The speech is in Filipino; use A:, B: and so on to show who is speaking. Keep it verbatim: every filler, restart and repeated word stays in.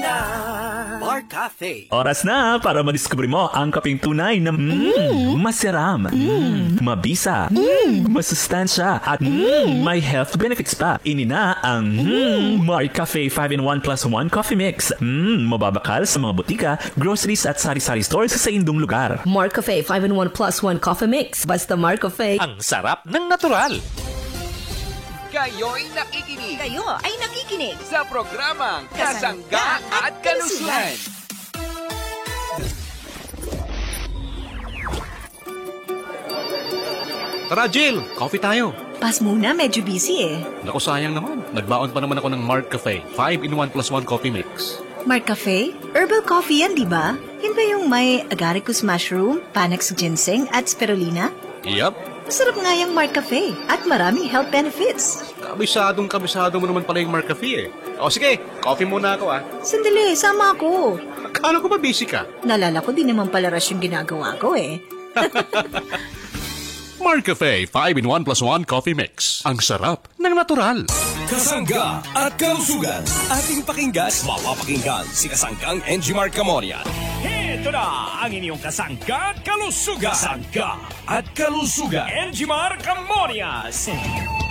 A: Bar Cafe.
B: Oras na para madiskubre mo ang kapeng tunay na mm, masiram, mm, mabisa, mm, masustansya, at mm, may health benefits pa. Ini na ang mm, Bar Cafe five in one plus one Coffee Mix. Mm, mababakal sa mga butika, groceries at sari-sari stores sa indong lugar.
C: Mar Cafe five in one plus one Coffee Mix. Basta Mar Cafe.
D: Ang sarap ng natural.
A: Kayo'y nakikinig.
E: Kayo ay nakikinig
A: Sa programang Kasangga at Kalusugan.
D: Tara, Jill. Coffee tayo.
E: Pas muna, medyo busy eh.
D: Naku, sayang naman. Nagbaon pa naman ako ng Mark Cafe five in one plus one Coffee Mix.
E: Mark Cafe? Herbal coffee yan, di ba? Yun ba yung may agaricus mushroom, panax ginseng at spirulina?
D: Yup.
E: Masarap nga yung Mark Cafe at maraming health benefits.
D: Kabisadong kabisado mo naman pala yung Mark Cafe eh. O sige, coffee muna ako ah.
E: Sandali, sama ako.
D: Akala ko ba busy ka?
E: Nalala ko, di naman pala rush yung ginagawa ko eh.
D: Mark Cafe five in one plus one Coffee Mix. Ang sarap ng natural.
F: Kasangga at Kalusugan. Ating pakinggan, mapapakinggan si Kasanggang Enjimar Camorian. Ito na ang inyong Kasangga at Kalusugan. Kasangga at Kalusugan. Enjimar Camorias.